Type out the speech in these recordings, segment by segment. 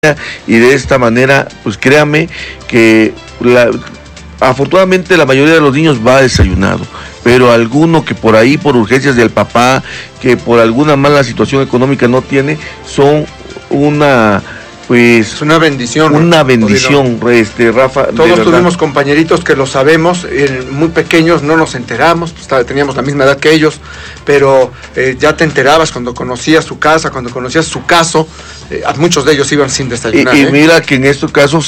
y de esta manera, pues créame que afortunadamente la mayoría de los niños va desayunado, pero alguno que por ahí, por urgencias del papá, que por alguna mala situación económica no tiene, son una bendición. Una bendición, Rafa. Todos tuvimos compañeritos que lo sabemos, muy pequeños, no nos enteramos, pues, teníamos la misma edad que ellos, pero ya te enterabas cuando conocías su casa, cuando conocías su caso. A muchos de ellos iban sin desayunar. Y mira que en estos casos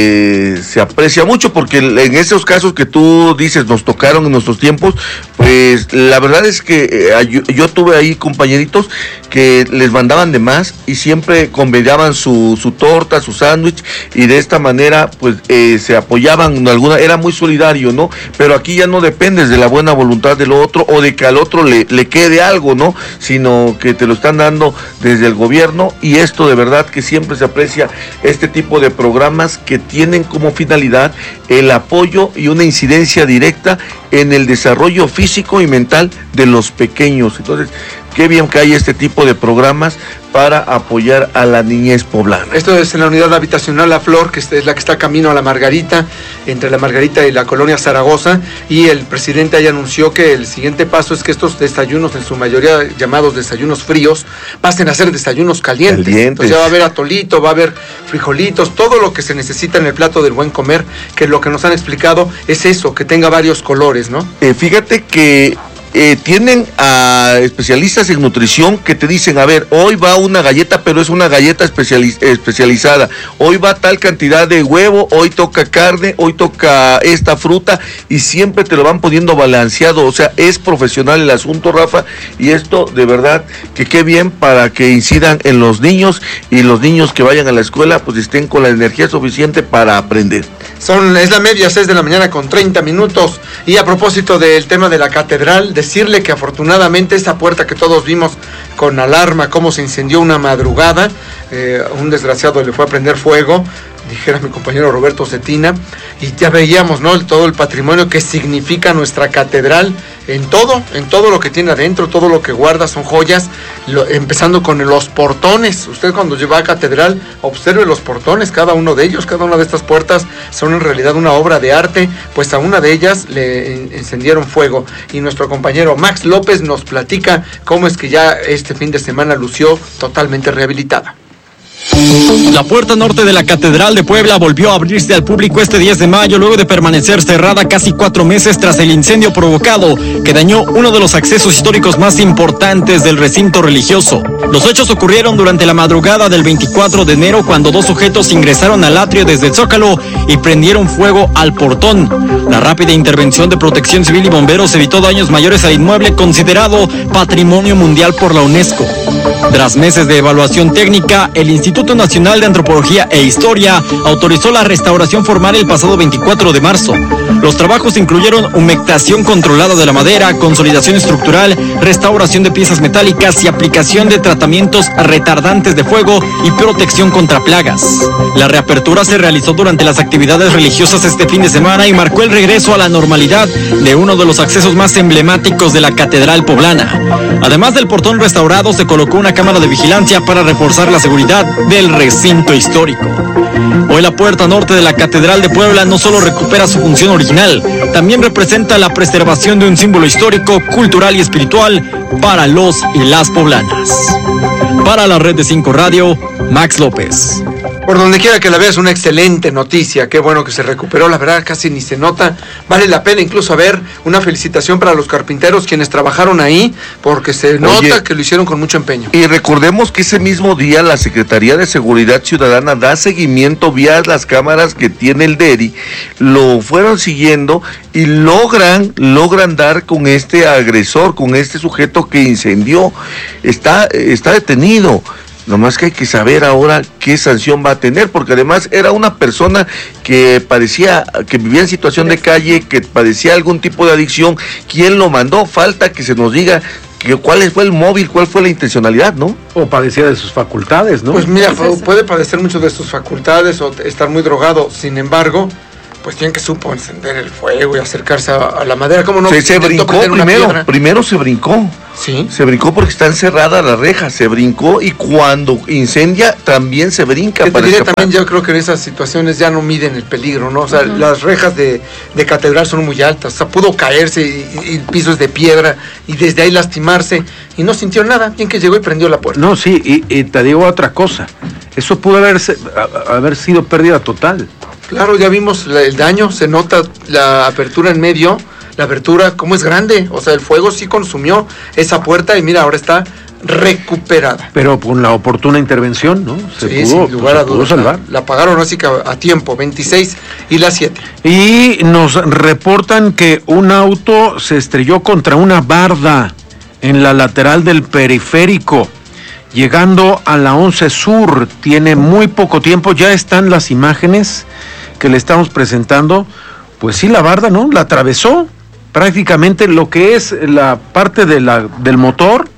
se aprecia mucho, porque en esos casos que tú dices nos tocaron en nuestros tiempos, pues la verdad es que yo tuve ahí compañeritos que les mandaban de más y siempre convidaban su torta, su sándwich, y de esta manera pues se apoyaban, era muy solidario, ¿no? Pero aquí ya no dependes de la buena voluntad del otro o de que al otro le quede algo, ¿no? Sino que te lo están dando desde el gobierno, y esto de verdad que siempre se aprecia este tipo de programas que tienen como finalidad el apoyo y una incidencia directa en el desarrollo físico y mental de los pequeños. Entonces, qué bien que hay este tipo de programas para apoyar a la niñez poblana. Esto es en la unidad habitacional La Flor, que es la que está camino a La Margarita, entre La Margarita y la colonia Zaragoza, y el presidente ahí anunció que el siguiente paso es que estos desayunos, en su mayoría llamados desayunos fríos, pasen a ser desayunos calientes. Entonces ya va a haber atolito, va a haber frijolitos, todo lo que se necesita en el plato del buen comer, que lo que nos han explicado es eso, que tenga varios colores, ¿no? Fíjate que tienen a especialistas en nutrición que te dicen, a ver, hoy va una galleta, pero es una galleta especializada, hoy va tal cantidad de huevo, hoy toca carne, hoy toca esta fruta, y siempre te lo van poniendo balanceado. O sea, es profesional el asunto, Rafa, y esto de verdad que qué bien para que incidan en los niños, y los niños que vayan a la escuela pues estén con la energía suficiente para aprender. Es la media, 6 de la mañana con 30 minutos, y a propósito del tema de la catedral, decirle que afortunadamente esa puerta que todos vimos con alarma, cómo se incendió una madrugada, un desgraciado le fue a prender fuego, dijera mi compañero Roberto Cetina, y ya veíamos, ¿no?, todo el patrimonio que significa nuestra catedral, en todo lo que tiene adentro, todo lo que guarda son joyas, empezando con los portones. Usted cuando va a catedral, observe los portones, cada uno de ellos, cada una de estas puertas son en realidad una obra de arte, pues a una de ellas le encendieron fuego, y nuestro compañero Max López nos platica cómo es que ya este fin de semana lució totalmente rehabilitada. La puerta norte de la Catedral de Puebla volvió a abrirse al público este 10 de mayo, luego de permanecer cerrada casi 4 meses tras el incendio provocado que dañó uno de los accesos históricos más importantes del recinto religioso. Los hechos ocurrieron durante la madrugada del 24 de enero, cuando 2 sujetos ingresaron al atrio desde el Zócalo y prendieron fuego al portón. La rápida intervención de Protección Civil y bomberos evitó daños mayores al inmueble, considerado Patrimonio Mundial por la UNESCO. Tras meses de evaluación técnica, el Instituto Nacional de Antropología e Historia autorizó la restauración formal el pasado 24 de marzo. Los trabajos incluyeron humectación controlada de la madera, consolidación estructural, restauración de piezas metálicas y aplicación de tratamientos retardantes de fuego y protección contra plagas. La reapertura se realizó durante las actividades religiosas este fin de semana y marcó el regreso a la normalidad de uno de los accesos más emblemáticos de la Catedral Poblana. Además del portón restaurado, se colocó una cámara de vigilancia para reforzar la seguridad del recinto histórico. Hoy la puerta norte de la Catedral de Puebla no solo recupera su función original, también representa la preservación de un símbolo histórico, cultural y espiritual para los y las poblanas. Para la Red de 5 Radio, Max López. Por donde quiera que la veas, una excelente noticia, qué bueno que se recuperó, la verdad casi ni se nota, vale la pena incluso ver, una felicitación para los carpinteros quienes trabajaron ahí, porque se nota que lo hicieron con mucho empeño. Y recordemos que ese mismo día la Secretaría de Seguridad Ciudadana da seguimiento vía las cámaras que tiene el DERI, lo fueron siguiendo y logran dar con este agresor, con este sujeto que incendió, está detenido. Nomás que hay que saber ahora qué sanción va a tener, porque además era una persona que vivía en situación de calle, que padecía algún tipo de adicción. ¿Quién lo mandó? Falta que se nos diga cuál fue el móvil, cuál fue la intencionalidad, ¿no? O padecía de sus facultades, ¿no? Pues mira, puede padecer mucho de sus facultades o estar muy drogado. Sin embargo, pues tienen que supo encender el fuego y acercarse a la madera. ¿Cómo no? Se brincó primero se brincó. Sí. Se brincó porque está encerrada la reja, se brincó y cuando incendia también se brinca para escapar. También yo creo que en esas situaciones ya no miden el peligro, ¿no? O sea, las rejas de catedral son muy altas, o sea, pudo caerse y el piso es de piedra y desde ahí lastimarse y no sintió nada, bien que llegó y prendió la puerta. No, sí, y te digo otra cosa, eso pudo haber sido pérdida total. Claro, ya vimos el daño, se nota la apertura en medio, la abertura cómo es grande, o sea, el fuego sí consumió esa puerta y mira, ahora está recuperada. Pero con la oportuna intervención, ¿no? Se pudo salvar. La apagaron así que a tiempo, 26 y las 7. Y nos reportan que un auto se estrelló contra una barda en la lateral del periférico, llegando a la 11 Sur. Tiene muy poco tiempo, ya están las imágenes que le estamos presentando. Pues sí, la barda, ¿no? La atravesó prácticamente lo que es la parte del motor,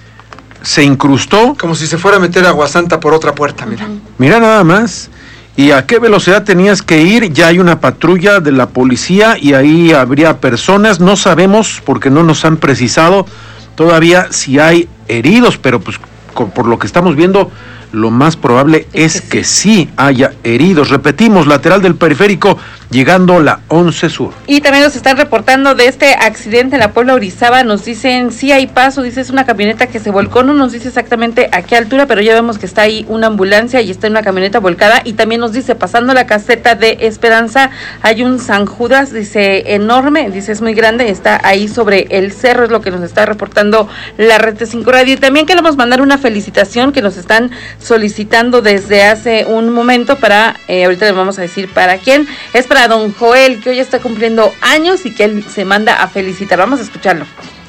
se incrustó. Como si se fuera a meter agua santa por otra puerta, mira. Mira nada más. ¿Y a qué velocidad tenías que ir? Ya hay una patrulla de la policía y ahí habría personas. No sabemos, porque no nos han precisado todavía si hay heridos, pero pues por lo que estamos viendo, lo más probable es que sí haya heridos. Repetimos, lateral del periférico, llegando la 11 Sur. Y también nos están reportando de este accidente en la Puebla Orizaba. Nos dicen, sí hay paso, dice, es una camioneta que se volcó. No nos dice exactamente a qué altura, pero ya vemos que está ahí una ambulancia y está una camioneta volcada. Y también nos dice, pasando la caseta de Esperanza, hay un San Judas, dice, enorme, dice, es muy grande, está ahí sobre el cerro, es lo que nos está reportando la Red de 5 Radio. Y también queremos mandar una felicitación que nos están solicitando desde hace un momento para, ahorita les vamos a decir para quién, es para don Joel, que hoy está cumpliendo años y que él se manda a felicitar. Vamos a escucharlo.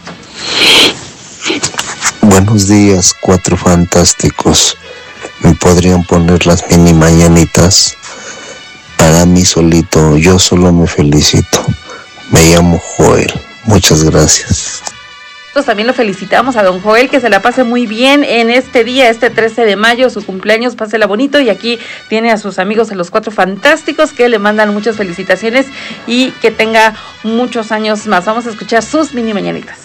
Buenos días, 4 fantásticos. ¿Me podrían poner las mini mañanitas? Para mí solito, yo solo me felicito. Me llamo Joel. Muchas gracias. También lo felicitamos a don Joel, que se la pase muy bien en este día, este 13 de mayo, su cumpleaños, pásela bonito, y aquí tiene a sus amigos, a los 4 fantásticos, que le mandan muchas felicitaciones y que tenga muchos años más. Vamos a escuchar sus mini mañanitas.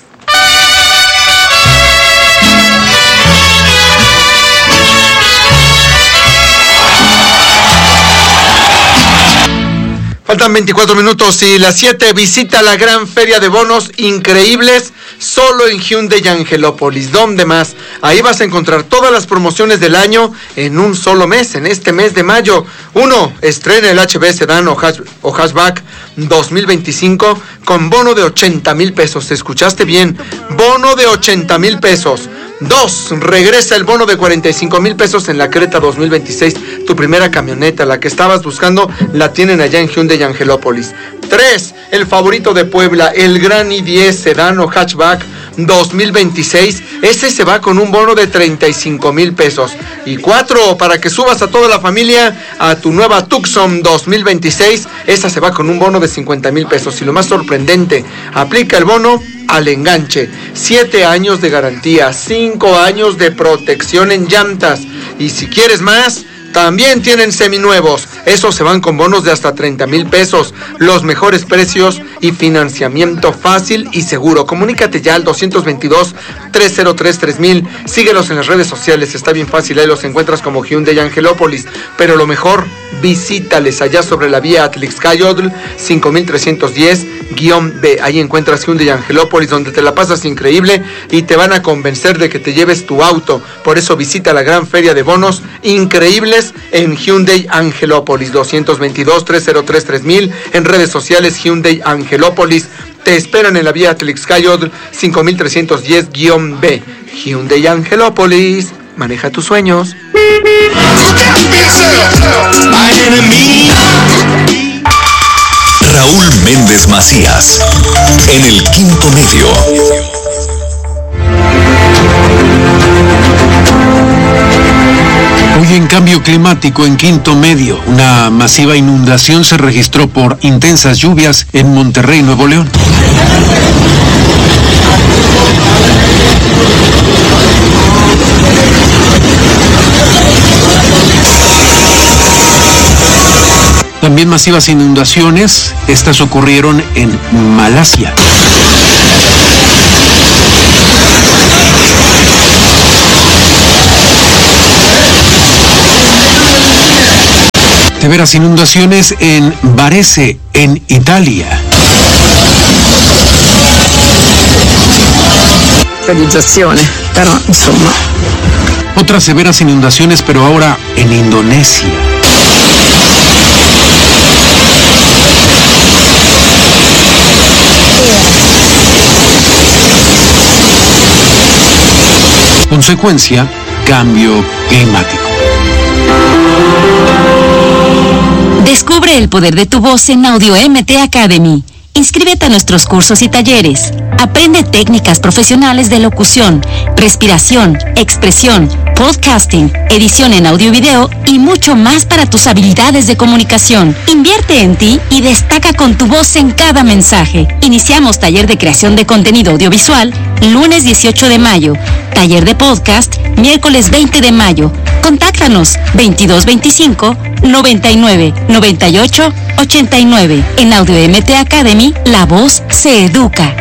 Faltan 24 minutos y las 7, visita la gran feria de bonos increíbles solo en Hyundai Angelópolis. ¿Dónde más? Ahí vas a encontrar todas las promociones del año en un solo mes, en este mes de mayo. 1. Estrena el HB Sedán o Hatchback 2025 con bono de 80,000 pesos. ¿Escuchaste bien? Bono de 80,000 pesos. 2. Regresa el bono de 45,000 pesos en la Creta 2026. Tu primera camioneta, la que estabas buscando, la tienen allá en Hyundai Angelópolis. 3. El favorito de Puebla, el Gran i10 Sedán o Hatchback 2026. Ese se va con un bono de 35,000 pesos. Y 4. Para que subas a toda la familia a tu nueva Tucson 2026. Esa se va con un bono de 50,000 pesos. Y lo más sorprendente, aplica el bono al enganche. 7 años de garantía, 5 años de protección en llantas. Y si quieres más, también tienen seminuevos. Esos se van con bonos de hasta 30,000 pesos. Los mejores precios y financiamiento fácil y seguro. Comunícate ya al 222-303-3000. Síguelos en las redes sociales. Está bien fácil. Ahí los encuentras como Hyundai Angelópolis. Pero lo mejor, visítales allá sobre la vía Atlixcayotl 5310-B. Ahí encuentras Hyundai Angelópolis, donde te la pasas increíble y te van a convencer de que te lleves tu auto. Por eso visita la gran feria de bonos increíbles en Hyundai Angelópolis. 222-303-3000. En redes sociales Hyundai Angelópolis. Te esperan en la vía Atlixcayotl 5310-B. Hyundai Angelópolis. Maneja tus sueños. Raúl Méndez Macías, en el Quinto Medio. Hoy en cambio climático en Quinto Medio, una masiva inundación se registró por intensas lluvias en Monterrey, Nuevo León. también masivas inundaciones. Estas ocurrieron en Malasia. Severas inundaciones en Varese, en Italia. Pero insomma. Otras severas inundaciones, pero ahora en Indonesia. Consecuencia, cambio climático. Descubre el poder de tu voz en Audio MT Academy. Inscríbete a nuestros cursos y talleres. Aprende técnicas profesionales de locución, respiración, expresión, podcasting, edición en audio y video y mucho más para tus habilidades de comunicación. Invierte en ti y destaca con tu voz en cada mensaje. Iniciamos taller de creación de contenido audiovisual lunes 18 de mayo. Taller de podcast miércoles 20 de mayo. Contáctanos 2225 99 98 89. En Audio MT Academy, la voz se educa.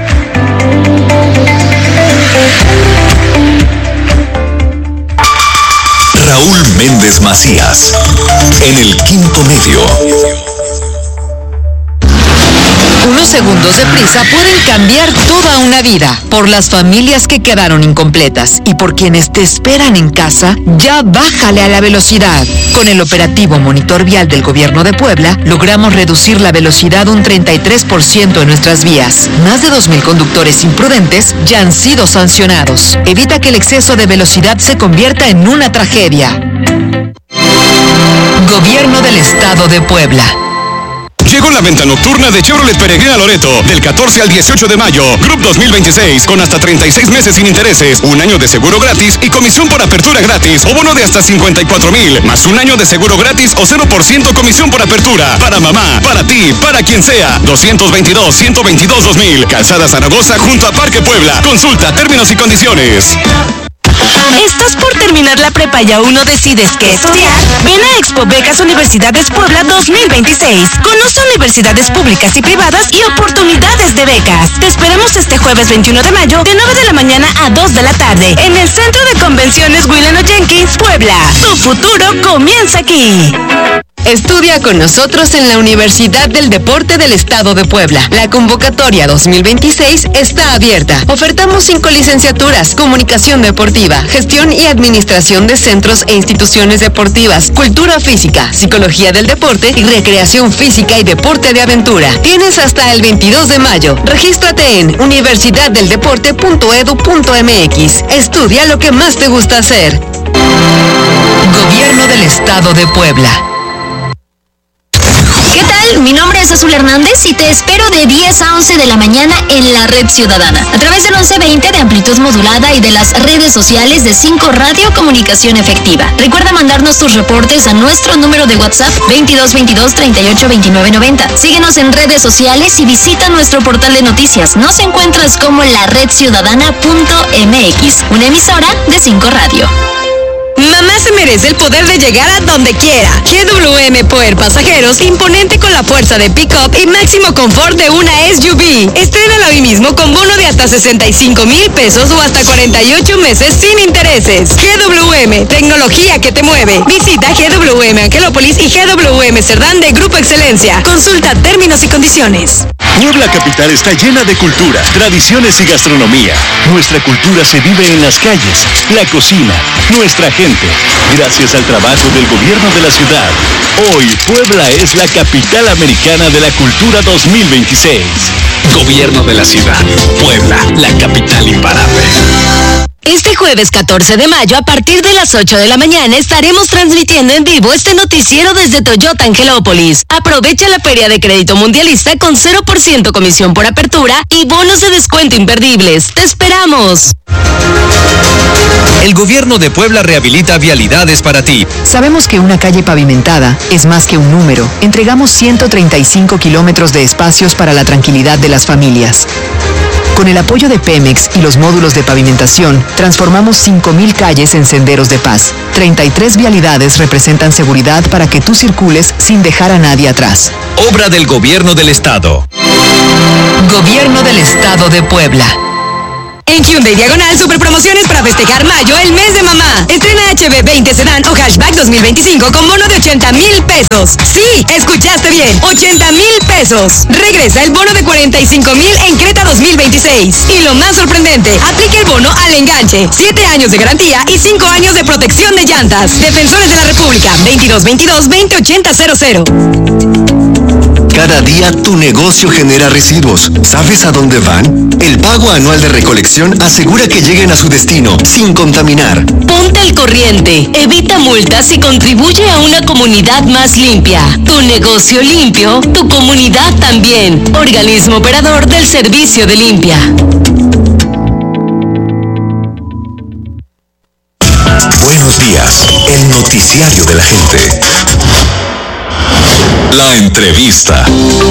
Raúl Méndez Macías, en el Quinto Medio. Unos segundos de prisa pueden cambiar toda una vida. Por las familias que quedaron incompletas y por quienes te esperan en casa, ya bájale a la velocidad. Con el operativo Monitor Vial del Gobierno de Puebla, logramos reducir la velocidad un 33% en nuestras vías. Más de 2,000 conductores imprudentes ya han sido sancionados. Evita que el exceso de velocidad se convierta en una tragedia. Gobierno del Estado de Puebla. Llegó la venta nocturna de Chevrolet Peregrina Loreto, del 14 al 18 de mayo, Group 2026, con hasta 36 meses sin intereses, un año de seguro gratis y comisión por apertura gratis, o bono de hasta 54,000, más un año de seguro gratis o 0% comisión por apertura, para mamá, para ti, para quien sea. 222-122-2000, Calzada Zaragoza junto a Parque Puebla. Consulta términos y condiciones. ¿Estás por terminar la prepa y aún no decides qué estudiar? Ven a Expo Becas Universidades Puebla 2026. Conoce universidades públicas y privadas y oportunidades de becas. Te esperamos este jueves 21 de mayo de 9 de la mañana a 2 de la tarde en el Centro de Convenciones William O. Jenkins, Puebla. Tu futuro comienza aquí. Estudia con nosotros en la Universidad del Deporte del Estado de Puebla. La convocatoria 2026 está abierta. Ofertamos 5 licenciaturas: Comunicación Deportiva, Gestión y Administración de Centros e Instituciones Deportivas, Cultura Física, Psicología del Deporte y Recreación Física y Deporte de Aventura. Tienes hasta el 22 de mayo. Regístrate en universidaddeldeporte.edu.mx. Estudia lo que más te gusta hacer. Gobierno del Estado de Puebla. ¿Qué tal? Mi nombre es Azul Hernández y te espero de 10 a 11 de la mañana en la Red Ciudadana, a través del 1120 de amplitud modulada y de las redes sociales de 5 Radio Comunicación Efectiva. Recuerda mandarnos tus reportes a nuestro número de WhatsApp 2222 38 29 90. Síguenos en redes sociales y visita nuestro portal de noticias. Nos encuentras como laredciudadana.mx, una emisora de 5 Radio. Mamá se merece el poder de llegar a donde quiera. GWM Power Pasajeros, imponente con la fuerza de pick-up y máximo confort de una SUV. Estrénala hoy mismo con bono de hasta 65,000 pesos o hasta 48 meses sin intereses. GWM, tecnología que te mueve. Visita GWM Angelópolis y GWM Cerdán de Grupo Excelencia. Consulta términos y condiciones. Puebla Capital está llena de cultura, tradiciones y gastronomía. Nuestra cultura se vive en las calles, la cocina, nuestra gente. Gracias al trabajo del gobierno de la ciudad, hoy Puebla es la capital americana de la cultura 2026. Gobierno de la ciudad. Puebla, la capital imparable. Este jueves 14 de mayo, a partir de las 8 de la mañana, estaremos transmitiendo en vivo este noticiero desde Toyota Angelópolis. Aprovecha la Feria de Crédito Mundialista con 0% comisión por apertura y bonos de descuento imperdibles. ¡Te esperamos! El gobierno de Puebla rehabilita vialidades para ti. Sabemos que una calle pavimentada es más que un número. Entregamos 135 kilómetros de espacios para la tranquilidad de las familias. Con el apoyo de Pemex y los módulos de pavimentación, transformamos 5,000 calles en senderos de paz. 33 vialidades representan seguridad para que tú circules sin dejar a nadie atrás. Obra del Gobierno del Estado. Gobierno del Estado de Puebla. En Hyundai Diagonal, super promociones para festejar mayo, el mes de mamá. Estrena HB20 Sedan o Hatchback 2025 con bono de 80,000 pesos. Sí, escuchaste bien, 80,000 pesos. Regresa el bono de 45,000 en Creta 2026. Y lo más sorprendente, aplica el bono al enganche. 7 años de garantía y 5 años de protección de llantas. Defensores de la República, 2222-208000. Cada día tu negocio genera residuos. ¿Sabes a dónde van? El pago anual de recolección asegura que lleguen a su destino sin contaminar. Ponte al corriente, evita multas y contribuye a una comunidad más limpia. Tu negocio limpio, tu comunidad también. Organismo operador del Servicio de Limpia. Buenos días, el noticiario de la gente. La entrevista.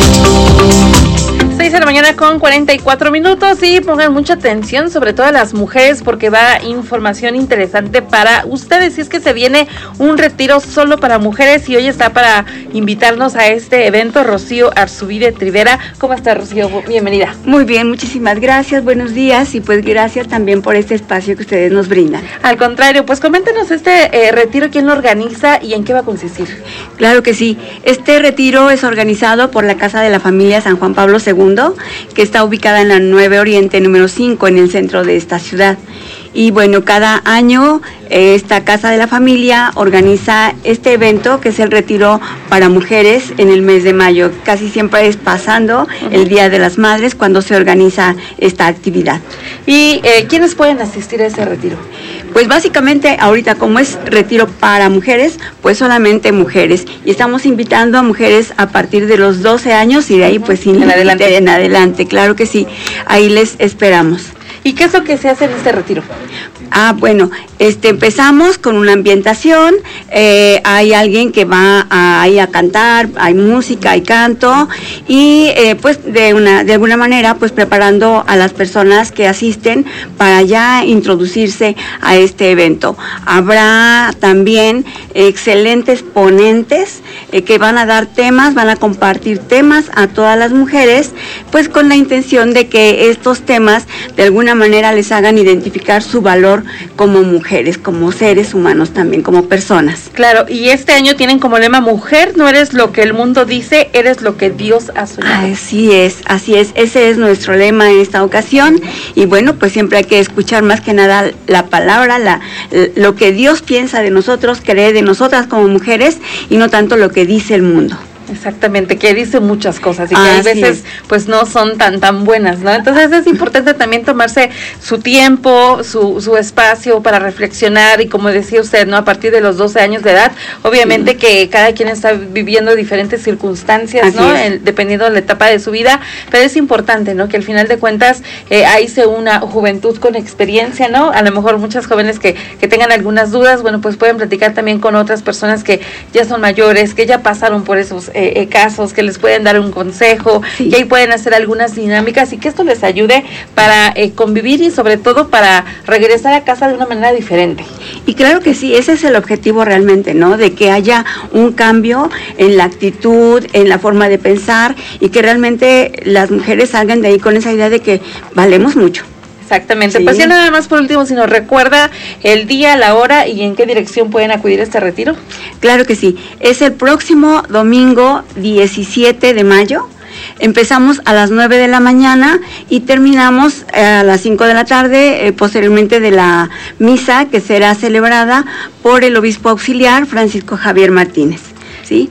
6 de la mañana con 44 minutos y pongan mucha atención, sobre todo a las mujeres, porque va información interesante para ustedes. Y es que se viene un retiro solo para mujeres y hoy está para invitarnos a este evento Rocío Arzubide Trivera. ¿Cómo está, Rocío? Bienvenida. Muy bien, muchísimas gracias, buenos días y pues gracias también por este espacio que ustedes nos brindan. Al contrario, pues coméntenos este retiro, quién lo organiza y en qué va a consistir. Claro que sí, este retiro es organizado por la Casa de la Familia San Juan Pablo II, que está ubicada en la 9 Oriente número 5 en el centro de esta ciudad. Y bueno, cada año esta Casa de la Familia organiza este evento que es el retiro para mujeres en el mes de mayo. Casi siempre es pasando el Día de las Madres cuando se organiza esta actividad. ¿Y quiénes pueden asistir a ese retiro? Pues básicamente ahorita como es retiro para mujeres, pues solamente mujeres. Y estamos invitando a mujeres a partir de los 12 años y de ahí pues en adelante, claro que sí, ahí les esperamos. ¿Y qué es lo que se hace en este retiro? Bueno, empezamos con una ambientación, hay alguien que va ahí a cantar, hay música, hay canto y pues de alguna manera pues preparando a las personas que asisten para ya introducirse a este evento. Habrá también excelentes ponentes que van a dar temas, van a compartir temas a todas las mujeres, pues con la intención de que estos temas de alguna manera les hagan identificar su valor como mujeres, como seres humanos también, como personas. Claro, y este año tienen como lema: mujer, no eres lo que el mundo dice, eres lo que Dios ha soñado. Así es, ese es nuestro lema en esta ocasión y bueno, pues siempre hay que escuchar más que nada la palabra, lo que Dios piensa de nosotros, cree de nosotras como mujeres y no tanto lo que dice el mundo. Exactamente, que dice muchas cosas y que a veces pues no son tan buenas, ¿no? Entonces es importante también tomarse su tiempo, su espacio para reflexionar y como decía usted, ¿no? A partir de los 12 años de edad, obviamente que cada quien está viviendo diferentes circunstancias, ¿no? Dependiendo de la etapa de su vida, pero es importante, ¿no? Que al final de cuentas ahí se una juventud con experiencia, ¿no? A lo mejor muchas jóvenes que tengan algunas dudas, bueno, pues pueden platicar también con otras personas que ya son mayores, que ya pasaron por esos casos, que les pueden dar un consejo, que ahí pueden hacer algunas dinámicas y que esto les ayude para convivir y sobre todo para regresar a casa de una manera diferente. Y claro que sí, ese es el objetivo realmente, ¿no? De que haya un cambio en la actitud, en la forma de pensar y que realmente las mujeres salgan de ahí con esa idea de que valemos mucho. Exactamente, sí. Pues ya nada más por último, si nos recuerda el día, la hora y en qué dirección pueden acudir a este retiro. Claro que sí, es el próximo domingo 17 de mayo. Empezamos a las 9 de la mañana y terminamos a las 5 de la tarde, posteriormente de la misa que será celebrada por el obispo auxiliar Francisco Javier Martínez, ¿sí?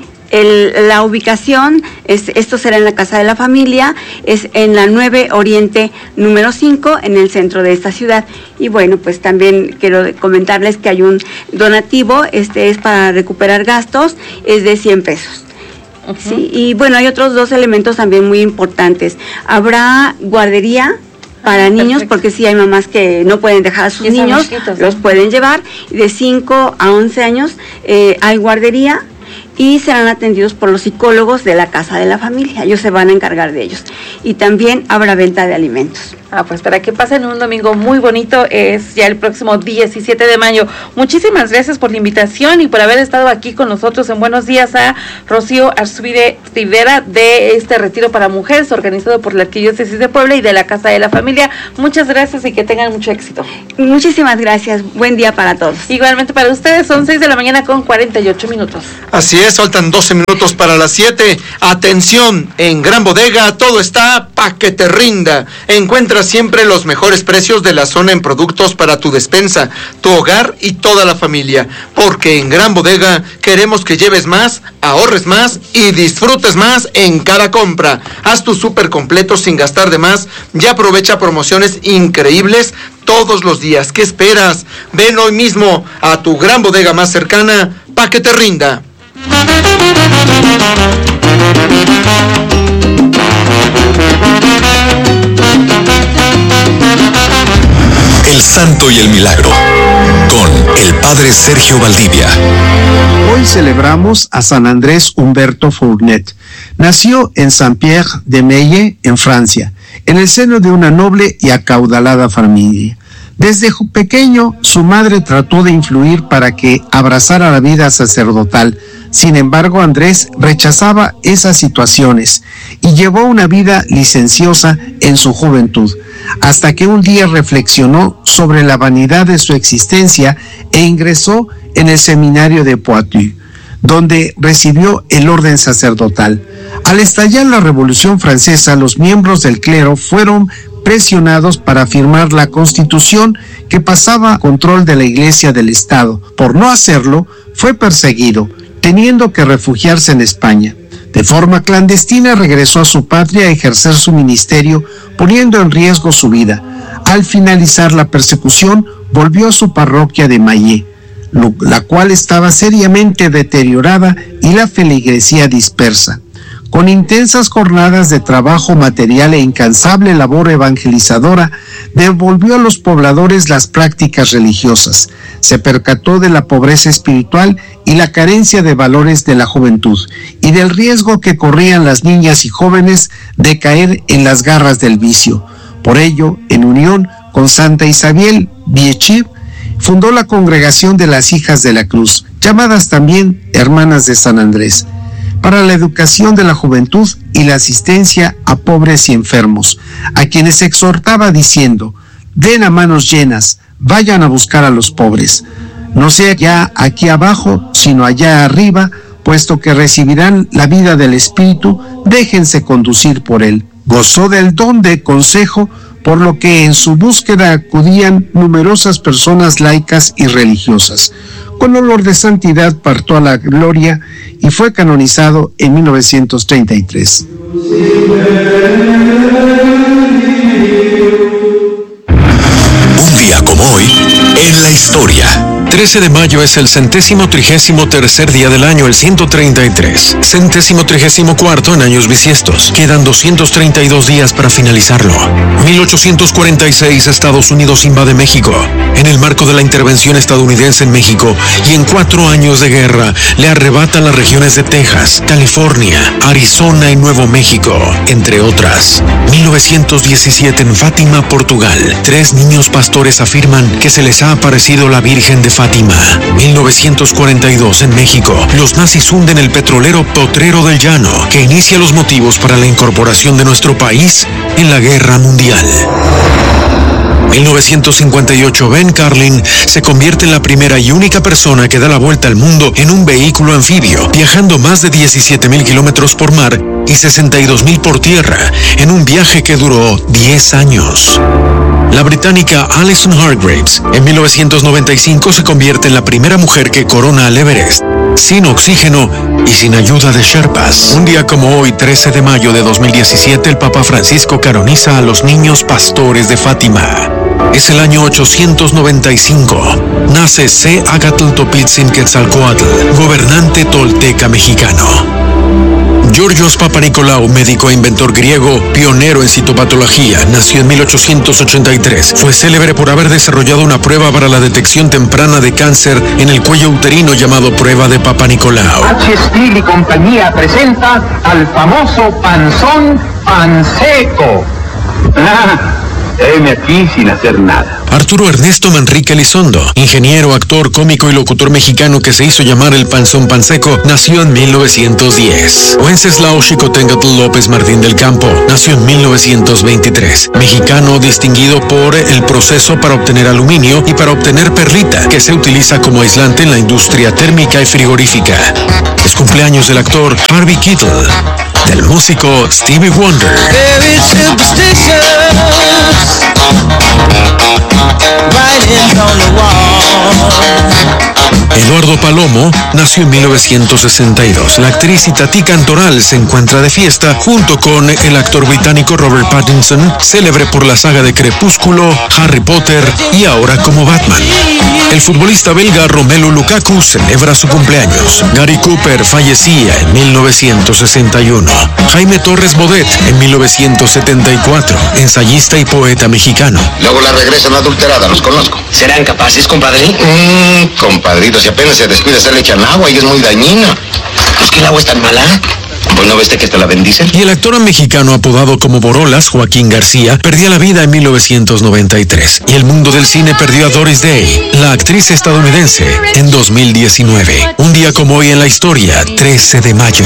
La ubicación, esto será en la Casa de la Familia, es en la 9 Oriente número 5, en el centro de esta ciudad. Y bueno, pues también quiero comentarles que hay un donativo, es para recuperar gastos, es de 100 pesos. ¿Sí? Y bueno, hay otros 2 elementos también muy importantes. Habrá guardería para niños, porque sí hay mamás que no pueden dejar a sus niños, los pueden llevar. De 5 a 11 años hay guardería y serán atendidos por los psicólogos de la Casa de la Familia. Ellos se van a encargar de ellos. Y también habrá venta de alimentos. Pues para que pasen un domingo muy bonito, es ya el próximo 17 de mayo. Muchísimas gracias por la invitación y por haber estado aquí con nosotros en Buenos Días a Rocío Arzubide Rivera de este retiro para mujeres organizado por la Arquidiócesis de Puebla y de la Casa de la Familia. Muchas gracias y que tengan mucho éxito. Muchísimas gracias, buen día para todos. Igualmente para ustedes, son 6 de la mañana con 48 minutos. Así es, faltan 12 minutos para las 7. Atención, en Gran Bodega todo está pa' que te rinda. Encuentra siempre los mejores precios de la zona en productos para tu despensa, tu hogar y toda la familia, porque en Gran Bodega queremos que lleves más, ahorres más y disfrutes más en cada compra. Haz tu súper completo sin gastar de más y aprovecha promociones increíbles todos los días. ¿Qué esperas? Ven hoy mismo a tu Gran Bodega más cercana pa' que te rinda. El Santo y el Milagro, con el Padre Sergio Valdivia. Hoy celebramos a San Andrés Humberto Fournet. Nació en Saint-Pierre-de-Maille, en Francia, en el seno de una noble y acaudalada familia. Desde pequeño, su madre trató de influir para que abrazara la vida sacerdotal. Sin embargo, Andrés rechazaba esas situaciones y llevó una vida licenciosa en su juventud, hasta que un día reflexionó sobre la vanidad de su existencia e ingresó en el seminario de Poitou, donde recibió el orden sacerdotal. Al estallar la Revolución Francesa, los miembros del clero fueron presionados para firmar la Constitución que pasaba a control de la Iglesia del Estado. Por no hacerlo, fue perseguido, teniendo que refugiarse en España. De forma clandestina regresó a su patria a ejercer su ministerio, poniendo en riesgo su vida. Al finalizar la persecución, volvió a su parroquia de Maillé, la cual estaba seriamente deteriorada y la feligresía dispersa. Con intensas jornadas de trabajo material e incansable labor evangelizadora, devolvió a los pobladores las prácticas religiosas. Se percató de la pobreza espiritual y la carencia de valores de la juventud, y del riesgo que corrían las niñas y jóvenes de caer en las garras del vicio. Por ello, en unión con Santa Isabel Biechir, fundó la Congregación de las Hijas de la Cruz, llamadas también Hermanas de San Andrés, para la educación de la juventud y la asistencia a pobres y enfermos, a quienes exhortaba diciendo: den a manos llenas, vayan a buscar a los pobres, no sea ya aquí abajo, sino allá arriba, puesto que recibirán la vida del Espíritu, déjense conducir por él. Gozó del don de consejo, por lo que en su búsqueda acudían numerosas personas laicas y religiosas. Con olor de santidad partió a la gloria y fue canonizado en 1933. Un día como hoy, en la historia. 13 de mayo es el 133º día del año, el 133. 134 en años bisiestos. Quedan 232 días para finalizarlo. 1846, Estados Unidos invade México. En el marco de la intervención estadounidense en México y en 4 años de guerra, le arrebatan las regiones de Texas, California, Arizona y Nuevo México, entre otras. 1917 en Fátima, Portugal. 3 niños pastores afirman que se les ha aparecido la Virgen de Fátima. 1942 en México, los nazis hunden el petrolero Potrero del Llano, que inicia los motivos para la incorporación de nuestro país en la Guerra Mundial. 1958, Ben Carlin se convierte en la primera y única persona que da la vuelta al mundo en un vehículo anfibio, viajando más de 17,000 kilómetros por mar y 62,000 por tierra, en un viaje que duró 10 años. La británica Alison Hargreaves, en 1995, se convierte en la primera mujer que corona al Everest, sin oxígeno y sin ayuda de Sherpas. Un día como hoy, 13 de mayo de 2017, el Papa Francisco canoniza a los niños pastores de Fátima. Es el año 895. Nace C. Agatl Topitzin Quetzalcoatl, gobernante tolteca mexicano. Georgios Papanikolaou, médico e inventor griego, pionero en citopatología, nació en 1883. Fue célebre por haber desarrollado una prueba para la detección temprana de cáncer en el cuello uterino llamado prueba de Papanikolaou. H. Steel y compañía presenta al famoso panzón panseco. heme aquí sin hacer nada. Arturo Ernesto Manrique Elizondo, ingeniero, actor, cómico y locutor mexicano que se hizo llamar el Panzón Panseco, nació en 1910. Wenceslao Xicoténcatl López Martín del Campo nació en 1923. Mexicano distinguido por el proceso para obtener aluminio y para obtener perlita, que se utiliza como aislante en la industria térmica y frigorífica. Es cumpleaños del actor Harvey Keitel, del músico Stevie Wonder. Eduardo Palomo nació en 1962. La actriz Itatí Cantoral se encuentra de fiesta junto con el actor británico Robert Pattinson, célebre por la saga de Crepúsculo, Harry Potter y ahora como Batman. El futbolista belga Romelu Lukaku celebra su cumpleaños. Gary Cooper fallecía en 1961. Jaime Torres Bodet en 1974, ensayista y poeta mexicano. Luego la regresan adulterada, los conozco. ¿Serán capaces, compadre? Compadrito, si apenas se descuida se le echan agua y es muy dañina. ¿Pues que el agua es tan mala? Pues no ves que te la bendicen. Y el actor mexicano apodado como Borolas, Joaquín García, perdía la vida en 1993. Y el mundo del cine perdió a Doris Day, la actriz estadounidense, en 2019. Un día como hoy en la historia, 13 de mayo.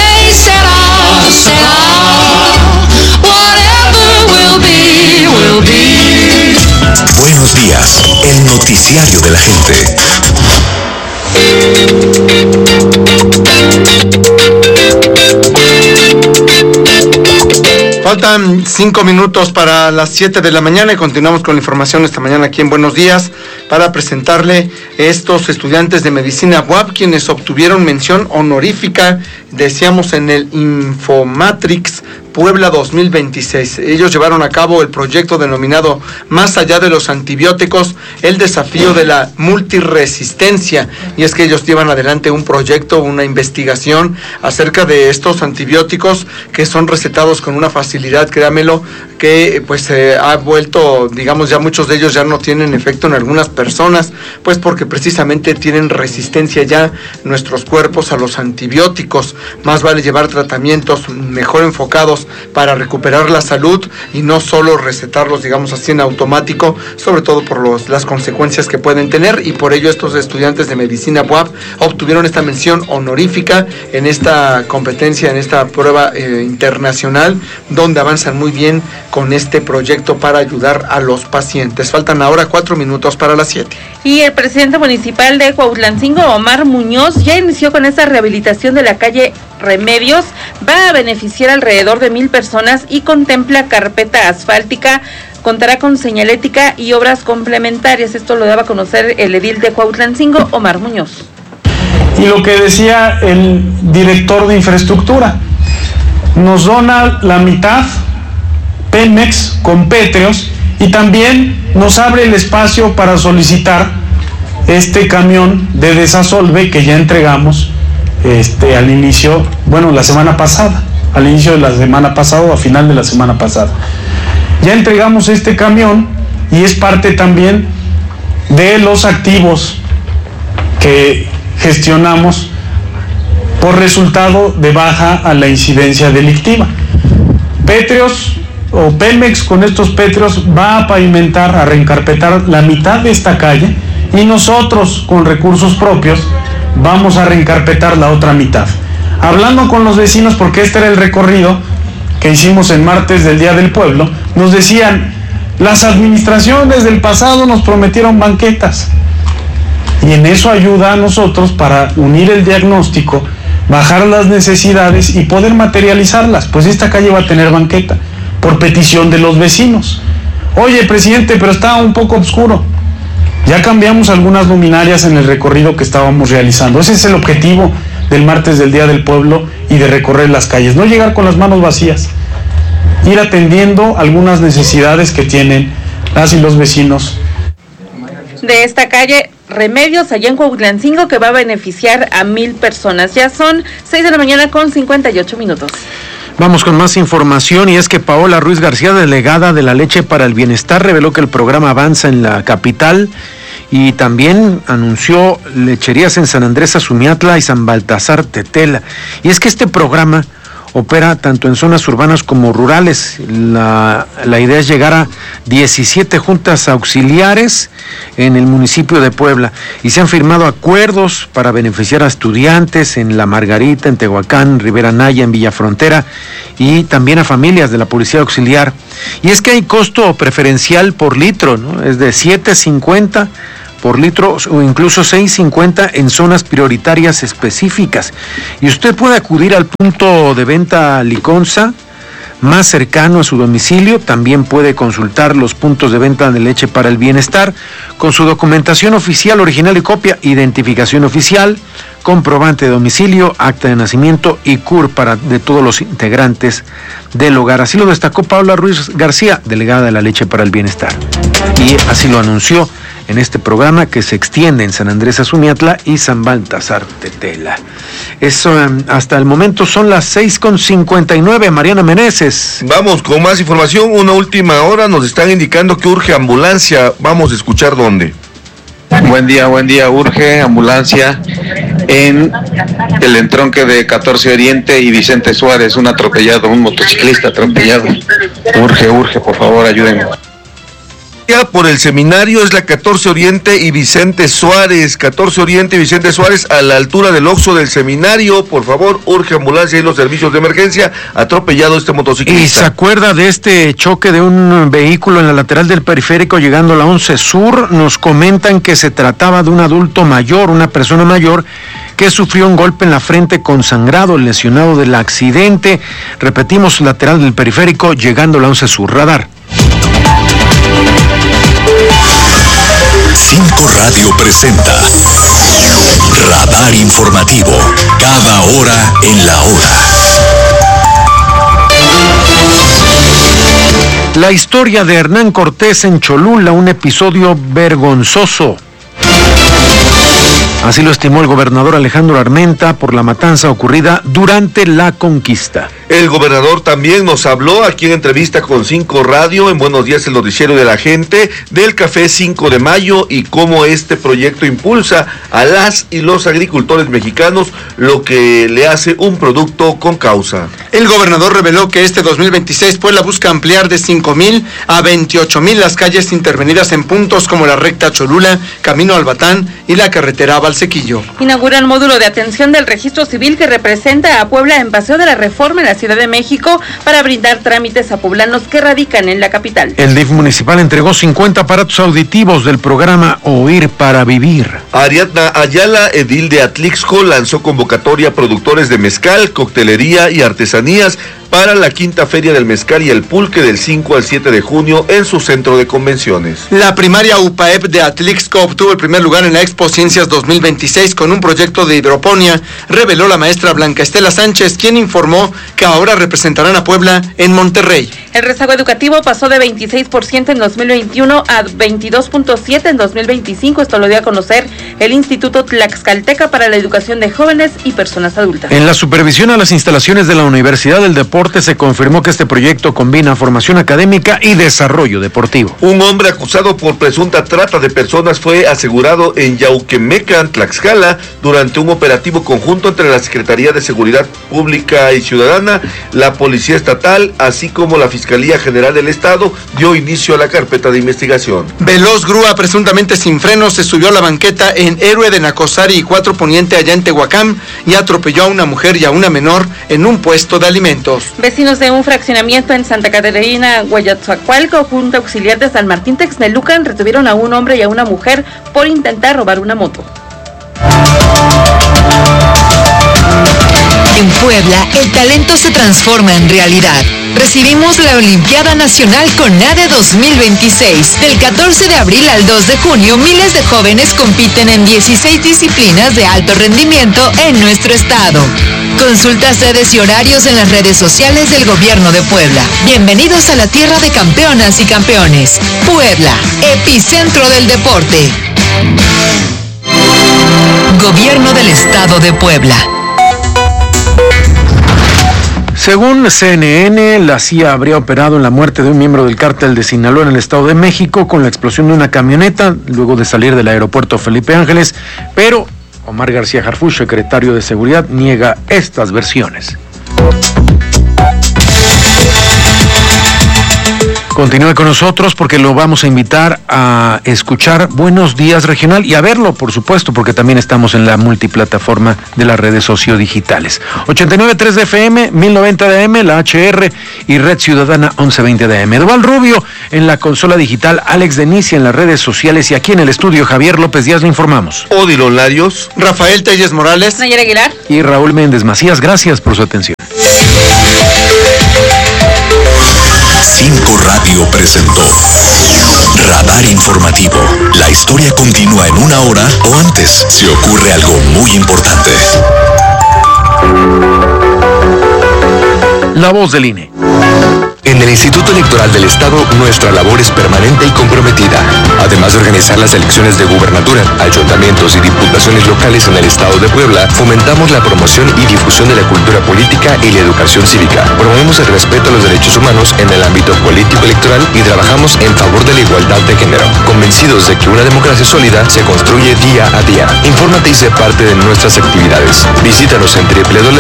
Buenos días, el noticiario de la gente. Faltan 5 minutos para las 7 de la mañana y continuamos con la información esta mañana aquí en Buenos Días para presentarle estos estudiantes de medicina UAP quienes obtuvieron mención honorífica, decíamos, en el Infomatrix Puebla 2026. Ellos llevaron a cabo el proyecto denominado Más allá de los antibióticos, el desafío de la multiresistencia. Y es que ellos llevan adelante un proyecto, una investigación acerca de estos antibióticos que son recetados con una facilidad, créamelo, que pues se ha vuelto, digamos, ya muchos de ellos ya no tienen efecto en algunas personas, pues porque precisamente tienen resistencia ya nuestros cuerpos a los antibióticos. Más vale llevar tratamientos mejor enfocados para recuperar la salud y no solo recetarlos, digamos así, en automático, sobre todo por las consecuencias que pueden tener, y por ello estos estudiantes de medicina UAP obtuvieron esta mención honorífica en esta competencia, en esta prueba internacional, donde avanzan muy bien con este proyecto para ayudar a los pacientes. Faltan ahora 4 minutos para las 7. Y el presidente municipal de Cuautlancingo, Omar Muñoz, ya inició con esta rehabilitación de la calle Remedios. Va a beneficiar alrededor de 1,000 personas y contempla carpeta asfáltica, contará con señalética y obras complementarias. Esto lo daba a conocer el edil de Cuautlancingo, Omar Muñoz. Y lo que decía el director de infraestructura, nos dona la mitad Pemex con Pétreos y también nos abre el espacio para solicitar este camión de desasolve que ya entregamos al inicio, la semana pasada, al inicio de la semana pasada o a final de la semana pasada. Ya entregamos este camión y es parte también de los activos que gestionamos por resultado de baja a la incidencia delictiva. Pétreos o Pemex con estos Pétreos va a pavimentar, a reencarpetar la mitad de esta calle y nosotros con recursos propios vamos a reencarpetar la otra mitad. Hablando con los vecinos, porque este era el recorrido que hicimos en martes del Día del Pueblo, nos decían, las administraciones del pasado nos prometieron banquetas. Y en eso ayuda a nosotros para unir el diagnóstico, bajar las necesidades y poder materializarlas. Pues esta calle va a tener banqueta, por petición de los vecinos. Oye, presidente, pero está un poco oscuro. Ya cambiamos algunas luminarias en el recorrido que estábamos realizando. Ese es el objetivo del martes del Día del Pueblo y de recorrer las calles. No llegar con las manos vacías, ir atendiendo algunas necesidades que tienen las y los vecinos. De esta calle Remedios, allá en Cuautlancingo, que va a beneficiar a 1,000 personas. Ya son 6 de la mañana con 58 minutos. Vamos con más información, y es que Paola Ruiz García, delegada de la Leche para el Bienestar, reveló que el programa avanza en la capital y también anunció lecherías en San Andrés Azumiatla y San Baltasar Tetela. Y es que este programa opera tanto en zonas urbanas como rurales. La idea es llegar a 17 juntas auxiliares en el municipio de Puebla y se han firmado acuerdos para beneficiar a estudiantes en La Margarita, en Tehuacán, Rivera Naya, en Villa Frontera y también a familias de la policía auxiliar. Y es que hay costo preferencial por litro, ¿no? Es de 7.50 por litro o incluso 6.50 en zonas prioritarias específicas. Y usted puede acudir al punto de venta Liconza más cercano a su domicilio. También puede consultar los puntos de venta de leche para el bienestar con su documentación oficial, original y copia, identificación oficial, comprobante de domicilio, acta de nacimiento y CUR de todos los integrantes del hogar. Así lo destacó Paula Ruiz García, delegada de la leche para el bienestar. Y así lo anunció en este programa que se extiende en San Andrés Azumiatla y San Baltasar Tetela. Eso hasta el momento son las 6:59. Mariana Meneses. Vamos con más información. Una última hora nos están indicando que urge ambulancia. Vamos a escuchar dónde. Buen día, urge ambulancia en el entronque de 14 Oriente y Vicente Suárez, un motociclista atropellado. Urge, por favor, ayúdenme. Por el seminario es la 14 Oriente y Vicente Suárez, 14 Oriente y Vicente Suárez a la altura del Oxxo del seminario. Por favor, urge ambulancia y los servicios de emergencia. Atropellado este motociclista. ¿Y se acuerda de este choque de un vehículo en la lateral del periférico llegando a la 11 Sur? Nos comentan que se trataba de un adulto mayor, una persona mayor que sufrió un golpe en la frente con sangrado, lesionado del accidente. Repetimos, lateral del periférico llegando a la 11 Sur. Radar. 5 Radio presenta Radar Informativo, cada hora en la hora. La historia de Hernán Cortés en Cholula, un episodio vergonzoso. Así lo estimó el gobernador Alejandro Armenta por la matanza ocurrida durante la conquista. El gobernador también nos habló aquí en entrevista con 5 Radio, en Buenos Días el noticiero de la gente, del Café 5 de Mayo y cómo este proyecto impulsa a las y los agricultores mexicanos, lo que le hace un producto con causa. El gobernador reveló que este 2026 Puebla busca ampliar de 5,000 a 28,000 las calles intervenidas en puntos como la recta Cholula, Camino Albatán y la carretera Valsequillo. Inauguran módulo de atención del registro civil que representa a Puebla en Paseo de la Reforma en la Ciudad de México para brindar trámites a poblanos que radican en la capital. El DIF municipal entregó 50 aparatos auditivos del programa Oír para Vivir. Ariadna Ayala, edil de Atlixco, lanzó convocatoria a productores de mezcal, coctelería y artesanías para la quinta Feria del Mezcal y el Pulque del 5 al 7 de junio en su centro de convenciones. La primaria UPAEP de Atlixco obtuvo el primer lugar en la Expo Ciencias 2026 con un proyecto de hidroponía, reveló la maestra Blanca Estela Sánchez, quien informó que ahora representarán a Puebla en Monterrey. El rezago educativo pasó de 26% en 2021 a 22.7% en 2025. Esto lo dio a conocer el Instituto Tlaxcalteca para la Educación de Jóvenes y Personas Adultas. En la supervisión a las instalaciones de la Universidad del Deporte se confirmó que este proyecto combina formación académica y desarrollo deportivo. Un hombre acusado por presunta trata de personas fue asegurado en Yauquemecan, Tlaxcala, durante un operativo conjunto entre la Secretaría de Seguridad Pública y Ciudadana, la Policía Estatal, así como la Fiscalía General del Estado, dio inicio a la carpeta de investigación. Veloz grúa presuntamente sin frenos se subió a la banqueta en Héroe de Nacosari y 4 Poniente allá en Tehuacán y atropelló a una mujer y a una menor en un puesto de alimentos. Vecinos de un fraccionamiento en Santa Catarina, Guayatzacualco, Junta Auxiliar de San Martín Texmelucan, retuvieron a un hombre y a una mujer por intentar robar una moto. En Puebla, el talento se transforma en realidad. Recibimos la Olimpiada Nacional CONADE 2026. Del 14 de abril al 2 de junio, miles de jóvenes compiten en 16 disciplinas de alto rendimiento en nuestro estado. Consulta sedes y horarios en las redes sociales del Gobierno de Puebla. Bienvenidos a la tierra de campeonas y campeones. Puebla, epicentro del deporte. Gobierno del Estado de Puebla. Según CNN, la CIA habría operado en la muerte de un miembro del cártel de Sinaloa en el Estado de México con la explosión de una camioneta luego de salir del aeropuerto Felipe Ángeles, pero Omar García Harfuch, secretario de Seguridad, niega estas versiones. Continúe con nosotros porque lo vamos a invitar a escuchar Buenos Días Regional y a verlo, por supuesto, porque también estamos en la multiplataforma de las redes sociodigitales. 89.3 de FM, 1090 de AM, la HR y Red Ciudadana 1120 de AM. Eduardo Rubio en la consola digital, Alex Denicia en las redes sociales y aquí en el estudio Javier López Díaz le informamos. Odilon Larios, Rafael Telles Morales, Nayara Aguilar y Raúl Méndez Macías. Gracias por su atención. 5 Radio presentó Radar Informativo. La historia continúa en 1 hora o antes si ocurre algo muy importante. La voz del INE. En el Instituto Electoral del Estado, nuestra labor es permanente y comprometida. Además de organizar las elecciones de gubernatura, ayuntamientos y diputaciones locales en el Estado de Puebla, fomentamos la promoción y difusión de la cultura política y la educación cívica. Promovemos el respeto a los derechos humanos en el ámbito político electoral y trabajamos en favor de la igualdad de género, convencidos de que una democracia sólida se construye día a día. Infórmate y sé parte de nuestras actividades. Visítanos en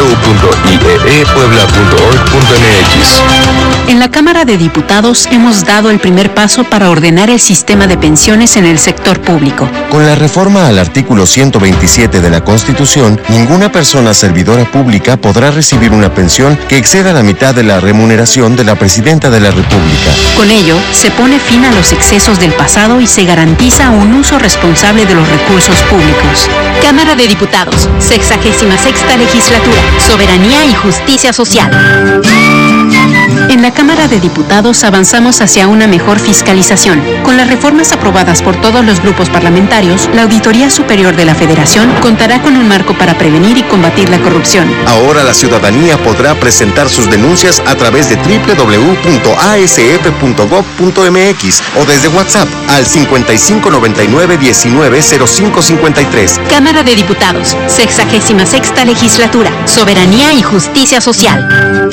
www.ieepuebla.org.mx. En la Cámara de Diputados hemos dado el primer paso para ordenar el sistema de pensiones en el sector público. Con la reforma al artículo 127 de la Constitución, ninguna persona servidora pública podrá recibir una pensión que exceda la mitad de la remuneración de la Presidenta de la República. Con ello, se pone fin a los excesos del pasado y se garantiza un uso responsable de los recursos públicos. Cámara de Diputados, 66ª Legislatura, Soberanía y Justicia Social. En la Cámara de Diputados avanzamos hacia una mejor fiscalización. Con las reformas aprobadas por todos los grupos parlamentarios, la Auditoría Superior de la Federación contará con un marco para prevenir y combatir la corrupción. Ahora la ciudadanía podrá presentar sus denuncias a través de www.asf.gov.mx o desde WhatsApp al 5599-190553. Cámara de Diputados, 66ª Legislatura, Soberanía y Justicia Social.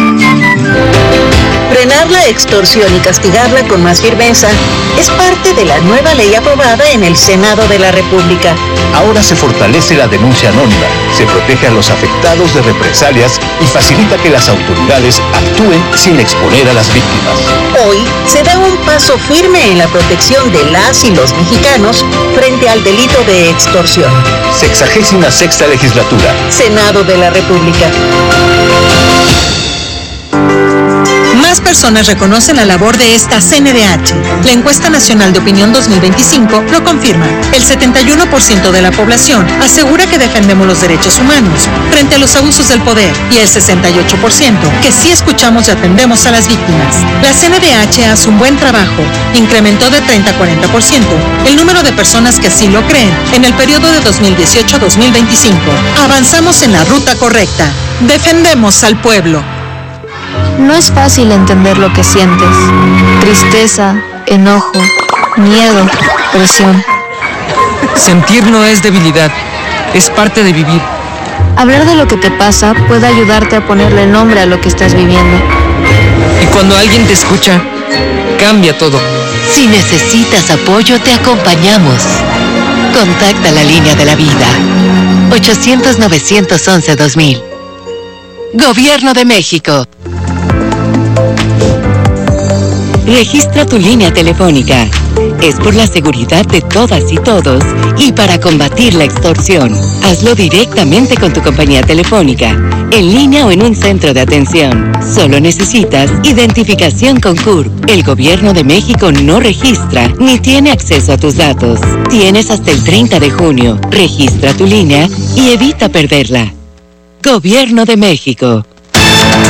Frenar la extorsión y castigarla con más firmeza es parte de la nueva ley aprobada en el Senado de la República. Ahora se fortalece la denuncia anónima, se protege a los afectados de represalias y facilita que las autoridades actúen sin exponer a las víctimas. Hoy se da un paso firme en la protección de las y los mexicanos frente al delito de extorsión. 66ª Legislatura. Senado de la República. Más personas reconocen la labor de esta CNDH. La encuesta nacional de opinión 2025 lo confirma. El 71% de la población asegura que defendemos los derechos humanos frente a los abusos del poder y el 68% que sí escuchamos y atendemos a las víctimas. La CNDH hace un buen trabajo. Incrementó de 30 a 40% el número de personas que así lo creen en el periodo de 2018 a 2025. Avanzamos en la ruta correcta. Defendemos al pueblo. No es fácil entender lo que sientes. Tristeza, enojo, miedo, presión. Sentir no es debilidad, es parte de vivir. Hablar de lo que te pasa puede ayudarte a ponerle nombre a lo que estás viviendo. Y cuando alguien te escucha, cambia todo. Si necesitas apoyo, te acompañamos. Contacta la línea de la vida. 800-911-2000. Gobierno de México. Registra tu línea telefónica. Es por la seguridad de todas y todos y para combatir la extorsión. Hazlo directamente con tu compañía telefónica, en línea o en un centro de atención. Solo necesitas identificación con CURP. El Gobierno de México no registra ni tiene acceso a tus datos. Tienes hasta el 30 de junio. Registra tu línea y evita perderla. Gobierno de México.